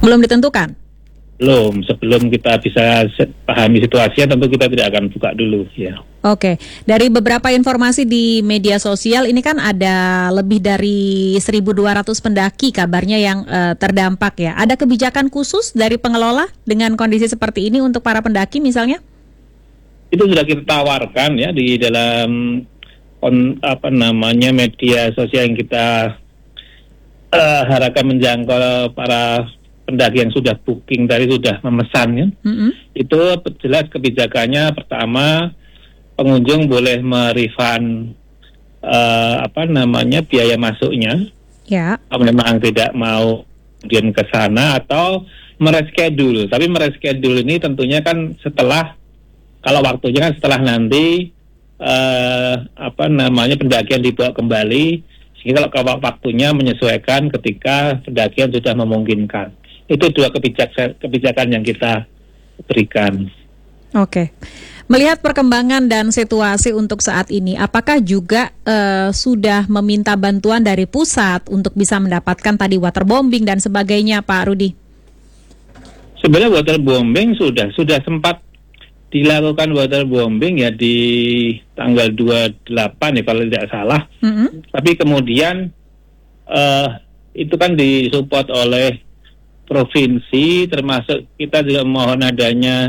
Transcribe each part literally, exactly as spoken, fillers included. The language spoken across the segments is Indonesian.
Belum ditentukan? Belum, sebelum kita bisa pahami situasinya tentu kita tidak akan buka dulu ya. Oke, dari beberapa informasi di media sosial ini kan ada lebih dari seribu dua ratus pendaki kabarnya yang uh, terdampak ya. Ada kebijakan khusus dari pengelola dengan kondisi seperti ini untuk para pendaki misalnya? Itu sudah kita tawarkan ya di dalam on, apa namanya media sosial yang kita uh, harapkan menjangkau para pendaki yang sudah booking tadi, sudah memesan ya. Mm-hmm. Itu jelas kebijakannya pertama pengunjung boleh merefund uh, apa namanya biaya masuknya. Ya. Kalau memang tidak mau kemudian ke sana atau mereschedule. Tapi mereschedule ini tentunya kan setelah, kalau waktunya kan setelah nanti uh, apa namanya pendakian dibawa kembali, sehingga kalau waktunya menyesuaikan ketika pendakian sudah memungkinkan. Itu dua kebijakan, kebijakan yang kita berikan. Oke. Melihat perkembangan dan situasi untuk saat ini, apakah juga uh, sudah meminta bantuan dari pusat untuk bisa mendapatkan tadi waterbombing dan sebagainya, Pak Rudi? Sebenarnya waterbombing sudah sudah sempat dilakukan waterbombing ya di tanggal dua puluh delapan ya kalau tidak salah. Mm-hmm. Tapi kemudian uh, itu kan disupport oleh provinsi, termasuk kita juga mohon adanya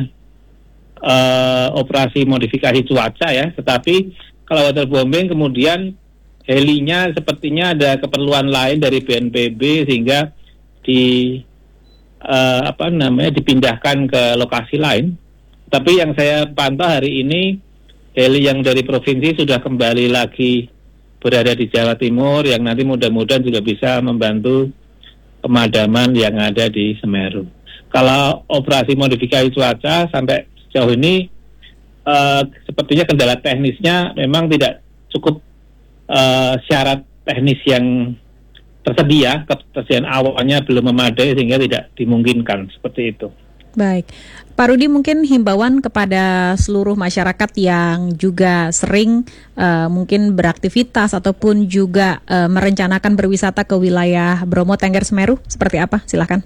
uh, operasi modifikasi cuaca ya. Tetapi kalau waterbombing kemudian helinya sepertinya ada keperluan lain dari B N P B sehingga di uh, apa namanya dipindahkan ke lokasi lain. Tapi yang saya pantau hari ini heli yang dari provinsi sudah kembali lagi berada di Jawa Timur, yang nanti mudah-mudahan juga bisa membantu pemadaman yang ada di Semeru. Kalau operasi modifikasi cuaca sampai sejauh ini uh, sepertinya kendala teknisnya memang tidak cukup uh, syarat teknis yang tersedia, ketersediaan awalnya belum memadai sehingga tidak dimungkinkan seperti itu. Baik, Pak Rudi, mungkin himbauan kepada seluruh masyarakat yang juga sering uh, mungkin beraktivitas ataupun juga uh, merencanakan berwisata ke wilayah Bromo, Tengger, Semeru, seperti apa? Silakan.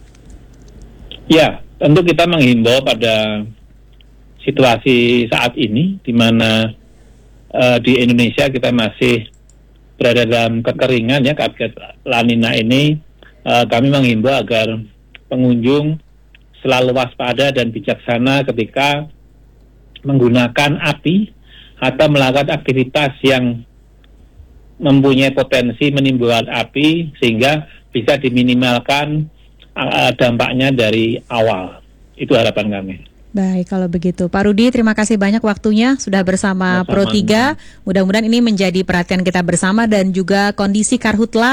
Ya, tentu kita menghimbau pada situasi saat ini, di mana uh, di Indonesia kita masih berada dalam kekeringan ya, kabinet La Nina ini, uh, kami menghimbau agar pengunjung selalu waspada dan bijaksana ketika menggunakan api atau melakukan aktivitas yang mempunyai potensi menimbulkan api sehingga bisa diminimalkan uh, dampaknya dari awal. Itu harapan kami. Baik, kalau begitu. Pak Rudi, terima kasih banyak waktunya sudah bersama Pro tiga. Mudah-mudahan ini menjadi perhatian kita bersama dan juga kondisi karhutla